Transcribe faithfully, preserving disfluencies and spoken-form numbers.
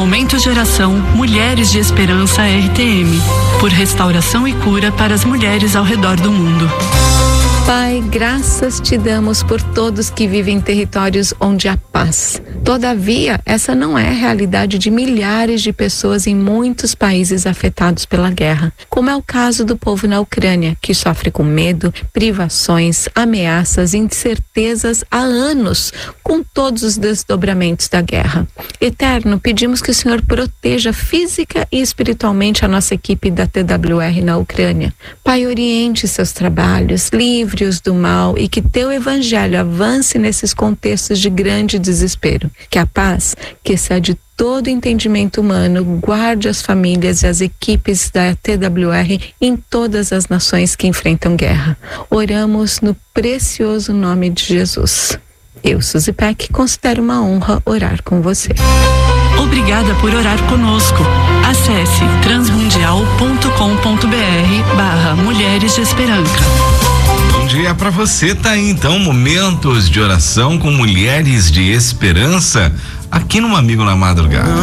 Momento de oração Mulheres de Esperança R T M, por restauração e cura para as mulheres ao redor do mundo. Pai, graças te damos por todos que vivem em territórios onde há paz. Todavia, essa não é a realidade de milhares de pessoas em muitos países afetados pela guerra, como é o caso do povo na Ucrânia, que sofre com medo, privações, ameaças e incertezas há anos, com todos os desdobramentos da guerra. Eterno, pedimos que o Senhor proteja física e espiritualmente a nossa equipe da T W R na Ucrânia. Pai, oriente seus trabalhos, livre-os do mal e que teu evangelho avance nesses contextos de grande desespero. Que a paz, que excede todo entendimento humano, guarde as famílias e as equipes da T W R em todas as nações que enfrentam guerra. Oramos no precioso nome de Jesus. Eu, Suzy Peck, considero uma honra orar com você. Obrigada por orar conosco. Acesse transmundial ponto com ponto br barra Mulheres de Esperança. Bom dia pra você, tá aí então, momentos de oração com Mulheres de Esperança, aqui no Amigo na Madrugada.